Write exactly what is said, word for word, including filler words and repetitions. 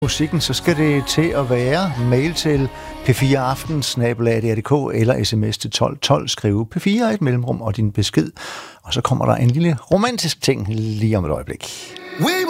musikken, så skal det til at være mail til p fire aften snabel-a d r punktum d k eller sms til tolv tolv, skrive P fire et mellemrum og din besked. Og så kommer der en lille romantisk ting lige om et øjeblik. We